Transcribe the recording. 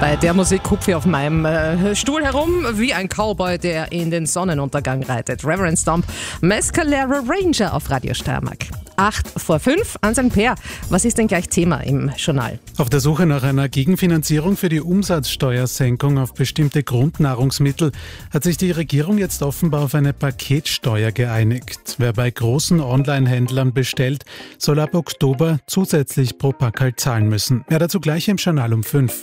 Bei der Musik hupfe ich auf meinem Stuhl herum, wie ein Cowboy, der in den Sonnenuntergang reitet. Reverend Stomp, Mescalero Ranger auf Radio Steiermark. 8:05 an St. Peer. Was ist denn gleich Thema im Journal? Auf der Suche nach einer Gegenfinanzierung für die Umsatzsteuersenkung auf bestimmte Grundnahrungsmittel hat sich die Regierung jetzt offenbar auf eine Paketsteuer geeinigt. Wer bei großen Online-Händlern bestellt, soll ab Oktober zusätzlich pro Packerl zahlen müssen. Mehr dazu gleich im Journal um 5.